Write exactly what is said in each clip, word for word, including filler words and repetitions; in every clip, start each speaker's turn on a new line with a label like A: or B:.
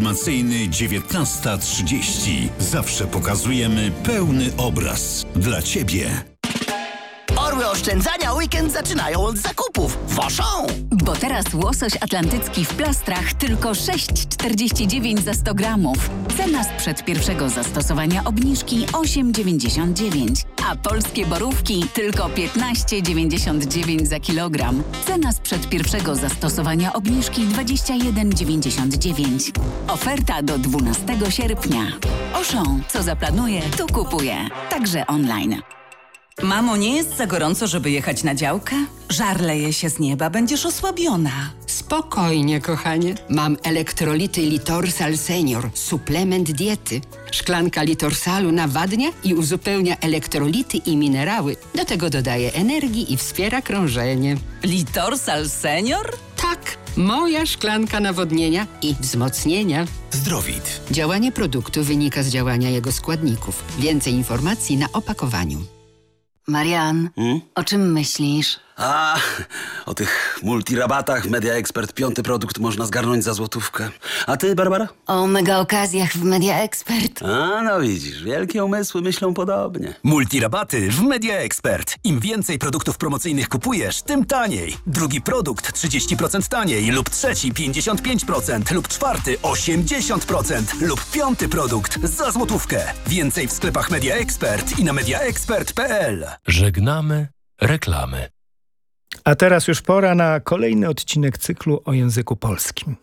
A: informacyjny dziewiętnasta trzydzieści. Zawsze pokazujemy pełny obraz dla Ciebie.
B: Orły oszczędzania weekend zaczynają od zakupów. Woszą!
C: Bo teraz łosoś atlantycki w plastrach tylko sześć czterdzieści dziewięć za sto gramów. Cena sprzed pierwszego zastosowania obniżki osiem dziewięćdziesiąt dziewięć. A polskie borówki tylko piętnaście dziewięćdziesiąt dziewięć za kilogram. Cena sprzed pierwszego zastosowania obniżki dwadzieścia jeden dziewięćdziesiąt dziewięć. Oferta do dwunastego sierpnia. Auchan, co zaplanuje, to kupuje. Także online.
D: Mamo, nie jest za gorąco, żeby jechać na działkę? Żar leje się z nieba, będziesz osłabiona.
E: Spokojnie, kochanie. Mam elektrolity Litorsal Senior, suplement diety. Szklanka Litorsalu nawadnia i uzupełnia elektrolity i minerały. Do tego dodaje energii i wspiera krążenie.
D: Litorsal Senior?
E: Tak, moja szklanka nawodnienia i wzmocnienia.
A: Zdrowit.
E: Działanie produktu wynika z działania jego składników. Więcej informacji na opakowaniu.
C: Marian,
B: Hmm?
C: o czym myślisz?
B: A, o tych multirabatach w Media Expert piąty produkt można zgarnąć za złotówkę. A ty, Barbara?
C: O mega okazjach w Media Expert.
B: A, no widzisz, wielkie umysły myślą podobnie.
F: Multirabaty w Media Expert. Im więcej produktów promocyjnych kupujesz, tym taniej. Drugi produkt trzydzieści procent taniej lub trzeci pięćdziesiąt pięć procent lub czwarty osiemdziesiąt procent lub piąty produkt za złotówkę. Więcej w sklepach Media Expert i na media expert kropka p l.
G: Żegnamy reklamy.
H: A teraz już pora na kolejny odcinek cyklu o języku polskim.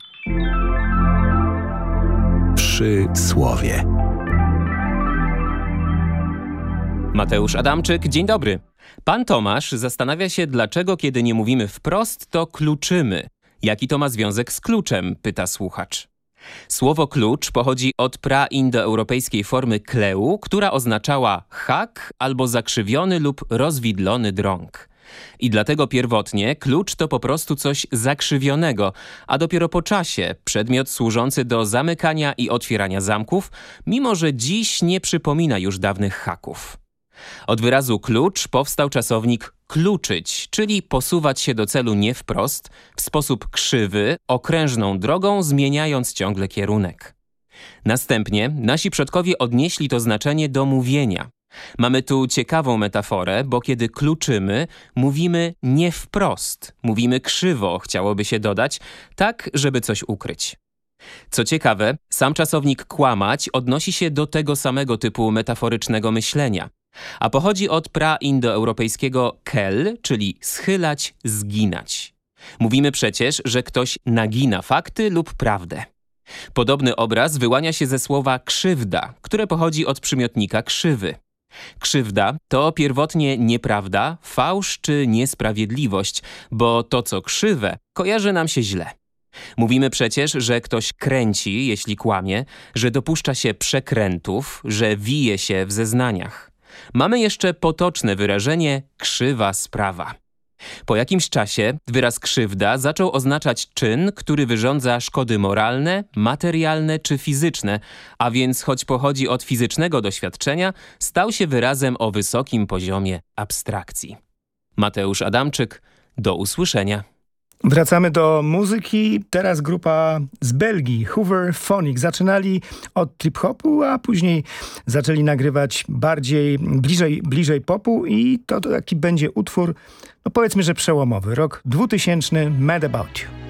G: Przysłowie.
I: Mateusz Adamczyk, dzień dobry. Pan Tomasz zastanawia się, dlaczego kiedy nie mówimy wprost, to kluczymy. Jaki to ma związek z kluczem? Pyta słuchacz. Słowo klucz pochodzi od praindoeuropejskiej formy kleu, która oznaczała hak albo zakrzywiony lub rozwidlony drąg. I dlatego pierwotnie klucz to po prostu coś zakrzywionego, a dopiero po czasie przedmiot służący do zamykania i otwierania zamków, mimo że dziś nie przypomina już dawnych haków. Od wyrazu klucz powstał czasownik kluczyć, czyli posuwać się do celu nie wprost, w sposób krzywy, okrężną drogą, zmieniając ciągle kierunek. Następnie nasi przodkowie odnieśli to znaczenie do mówienia. Mamy tu ciekawą metaforę, bo kiedy kluczymy, mówimy nie wprost, mówimy krzywo, chciałoby się dodać, tak, żeby coś ukryć. Co ciekawe, sam czasownik kłamać odnosi się do tego samego typu metaforycznego myślenia, a pochodzi od praindoeuropejskiego kel, czyli schylać, zginać. Mówimy przecież, że ktoś nagina fakty lub prawdę. Podobny obraz wyłania się ze słowa krzywda, które pochodzi od przymiotnika krzywy. Krzywda to pierwotnie nieprawda, fałsz czy niesprawiedliwość, bo to, co krzywe, kojarzy nam się źle. Mówimy przecież, że ktoś kręci, jeśli kłamie, że dopuszcza się przekrętów, że wije się w zeznaniach. Mamy jeszcze potoczne wyrażenie krzywa sprawa. Po jakimś czasie wyraz krzywda zaczął oznaczać czyn, który wyrządza szkody moralne, materialne czy fizyczne, a więc choć pochodzi od fizycznego doświadczenia, stał się wyrazem o wysokim poziomie abstrakcji. Mateusz Adamczyk, do usłyszenia.
H: Wracamy do muzyki. Teraz grupa z Belgii, Hoover Phonic. Zaczynali od trip-hopu, a później zaczęli nagrywać bardziej, bliżej, bliżej popu i to, to taki będzie utwór, no powiedzmy, że przełomowy. Rok dwutysięczny, Mad About You.